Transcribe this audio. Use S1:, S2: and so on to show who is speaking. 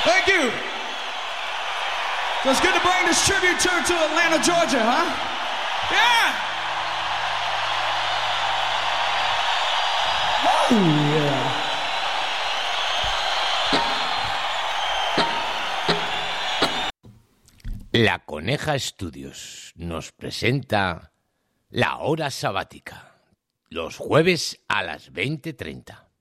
S1: Thank you. So it's good to bring this tribute tour to Atlanta, Georgia, huh? Yeah! Oh, yeah.
S2: La Coneja Studios nos presenta La Hora Sabática, los jueves a las 20:30.